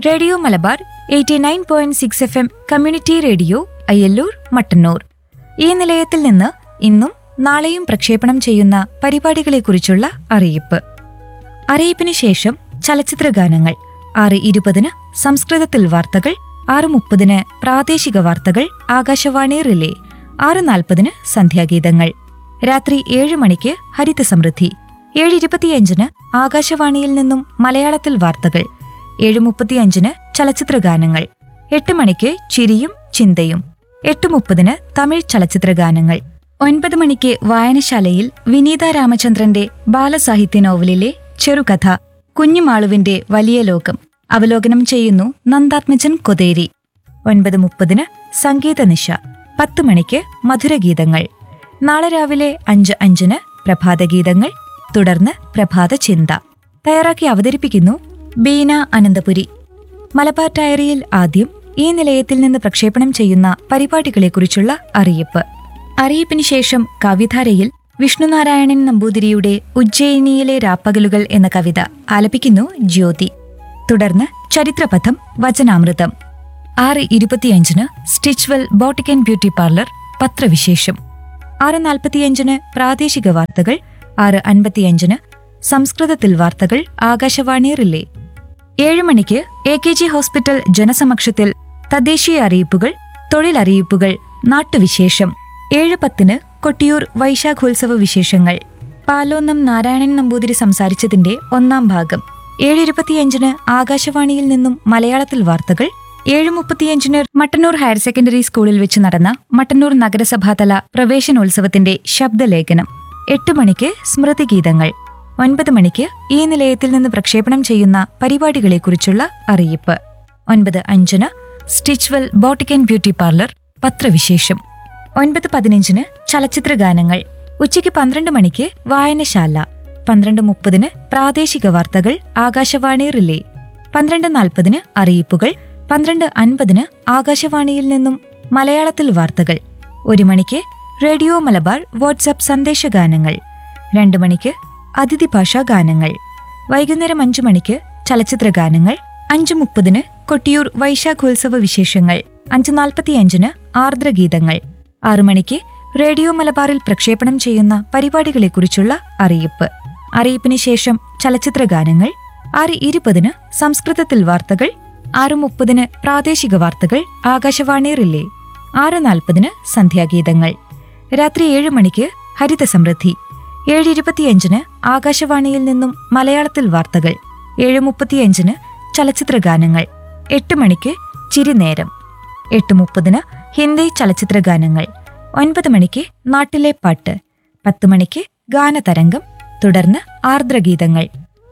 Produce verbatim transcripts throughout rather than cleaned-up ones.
Radio Malabar eighty nine point six F M community radio Ayyallur Mattannur. ഈ നിലയത്തിൽ നിന്ന് ഇന്നും നാളെയും പ്രക്ഷേപണം ചെയ്യുന്ന പരിപാടികളെക്കുറിച്ചുള്ള അറിയിപ്പ്. അറിയിപ്പിന് ശേഷം ചലച്ചിത്രഗാനങ്ങൾ. ആറ് ഇരുപതിന് സംസ്കൃതത്തിൽ വാർത്തകൾ, ആറ് മുപ്പതിന് പ്രാദേശിക വാർത്തകൾ ആകാശവാണി റിലേ, ആറ് നാൽപ്പതിന് സന്ധ്യാഗീതങ്ങൾ. രാത്രി ഏഴ് മണിക്ക് ഹരിത സമൃദ്ധി, ഏഴ് ഇരുപത്തിയഞ്ചിന് ആകാശവാണിയിൽ നിന്നും മലയാളത്തിൽ വാർത്തകൾ, ഏഴ് മുപ്പത്തിയഞ്ചിന് ചലച്ചിത്രഗാനങ്ങൾ, എട്ട് മണിക്ക് ചിരിയും ചിന്തയും, എട്ട് മുപ്പതിന് തമിഴ് ചലച്ചിത്രഗാനങ്ങൾ, ഒൻപത് മണിക്ക് വായനശാലയിൽ വിനീത രാമചന്ദ്രന്റെ ബാലസാഹിത്യ നോവലിലെ ചെറുകഥ കുഞ്ഞുമാളുവിന്റെ വലിയ ലോകം അവലോകനം ചെയ്യുന്നു നന്ദാത്മജൻ കൊതേരി. ഒൻപത് മുപ്പതിന് സംഗീതനിശ, പത്ത് മണിക്ക് മധുരഗീതങ്ങൾ. നാളെ രാവിലെ അഞ്ച് അഞ്ചിന് പ്രഭാതഗീതങ്ങൾ, തുടർന്ന് പ്രഭാത ചിന്ത. തയ്യാറാക്കി അവതരിപ്പിക്കുന്നു ബീന അനന്തപുരി. മലബാർ ഡയറിയിൽ ആദ്യം ഈ നിലയത്തിൽ നിന്ന് പ്രക്ഷേപണം ചെയ്യുന്ന പരിപാടികളെക്കുറിച്ചുള്ള അറിയിപ്പ്. അറിയിപ്പിന് ശേഷം കവിധാരയിൽ വിഷ്ണുനാരായണൻ നമ്പൂതിരിയുടെ ഉജ്ജയിനിയിലെ രാപ്പകലുകൾ എന്ന കവിത ആലപിക്കുന്നു ജ്യോതി. തുടർന്ന് ചരിത്രപഥം വചനാമൃതം. ആറ് ഇരുപത്തിയഞ്ചിന് Stitchwell boutique and beauty parlour പത്രവിശേഷം. ആറ് നാൽപ്പത്തിയഞ്ചിന് പ്രാദേശിക വാർത്തകൾ, ആറ് അൻപത്തിയഞ്ചിന് സംസ്കൃതത്തിൽ വാർത്തകൾ ആകാശവാണി റിലേ. ഏഴ് മണിക്ക് എ കെ ജി ഹോസ്പിറ്റൽ ജനസമക്ഷത്തിൽ തദ്ദേശീയ അറിയിപ്പുകൾ, തൊഴിലറിയിപ്പുകൾ, നാട്ടുവിശേഷം. ഏഴ് പത്തിന് കൊട്ടിയൂർ വൈശാഖോത്സവ വിശേഷങ്ങൾ. പാലോന്നം നാരായണൻ നമ്പൂതിരി സംസാരിച്ചതിന്റെ ഒന്നാം ഭാഗം. ഏഴ് ഇരുപത്തിയഞ്ചിന് ആകാശവാണിയിൽ നിന്നും മലയാളത്തിൽ വാർത്തകൾ, ഏഴ് മുപ്പത്തിയഞ്ചിന് മട്ടന്നൂർ ഹയർ സെക്കൻഡറി സ്കൂളിൽ വെച്ച് നടന്ന മട്ടന്നൂർ നഗരസഭാതല പ്രവേശനോത്സവത്തിന്റെ ശബ്ദലേഖനം. എട്ട് മണിക്ക് സ്മൃതിഗീതങ്ങൾ. ഒൻപത് മണിക്ക് ഈ നിലയത്തിൽ നിന്ന് പ്രക്ഷേപണം ചെയ്യുന്ന പരിപാടികളെക്കുറിച്ചുള്ള അറിയിപ്പ്. ഒൻപത് അഞ്ചിന് Stitchwell boutique and beauty parlour പത്രവിശേഷം. ഒൻപത് പതിനഞ്ചിന് ചലച്ചിത്രഗാനങ്ങൾ. ഉച്ചയ്ക്ക് പന്ത്രണ്ട് മണിക്ക് വായനശാല. പന്ത്രണ്ട് മുപ്പതിന് പ്രാദേശിക വാർത്തകൾ ആകാശവാണി റിലേ. പന്ത്രണ്ട് നാൽപ്പതിന് അറിയിപ്പുകൾ. പന്ത്രണ്ട് അൻപതിന് ആകാശവാണിയിൽ നിന്നും മലയാളത്തിൽ വാർത്തകൾ. ഒരു മണിക്ക് റേഡിയോ മലബാർ വാട്സ്ആപ്പ് സന്ദേശഗാനങ്ങൾ. രണ്ടു മണിക്ക് അതിഥി ഭാഷാ ഗാനങ്ങൾ. വൈകുന്നേരം അഞ്ചു മണിക്ക് ചലച്ചിത്രഗാനങ്ങൾ. അഞ്ചു മുപ്പതിന് കൊട്ടിയൂർ വൈശാഖോത്സവ വിശേഷങ്ങൾ. അഞ്ചു നാൽപ്പത്തിയഞ്ചിന് ആർദ്രഗീതങ്ങൾ. ആറു മണിക്ക് റേഡിയോ മലബാറിൽ പ്രക്ഷേപണം ചെയ്യുന്ന പരിപാടികളെക്കുറിച്ചുള്ള അറിയിപ്പ്. അറിയിപ്പിന് ശേഷം ചലച്ചിത്രഗാനങ്ങൾ. ആറ് ഇരുപതിന് സംസ്കൃതത്തിൽ വാർത്തകൾ, ആറ് മുപ്പതിന് പ്രാദേശിക വാർത്തകൾ ആകാശവാണി റിലേ, ആറ് നാൽപ്പതിന് സന്ധ്യാഗീതങ്ങൾ. രാത്രി ഏഴ് മണിക്ക് ഹരിത സമൃദ്ധി, ഏഴ് ഇരുപത്തിയഞ്ചിന് ആകാശവാണിയിൽ നിന്നും മലയാളത്തിൽ വാർത്തകൾ, ഏഴ് മുപ്പത്തിയഞ്ചിന് ചലച്ചിത്രഗാനങ്ങൾ. എട്ട് മണിക്ക് ചിരിനേരം. എട്ട് മുപ്പതിന് ഹിന്ദി ചലച്ചിത്രഗാനങ്ങൾ. ഒൻപത് മണിക്ക് നാട്ടിലെ പാട്ട്. പത്ത് മണിക്ക് ഗാനതരംഗം, തുടർന്ന് ആർദ്രഗീതങ്ങൾ.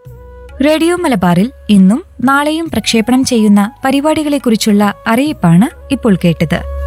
റേഡിയോ മലബാറിൽ ഇന്നും നാളെയും പ്രക്ഷേപണം ചെയ്യുന്ന പരിപാടികളെക്കുറിച്ചുള്ള അറിയിപ്പാണ് ഇപ്പോൾ കേട്ടത്.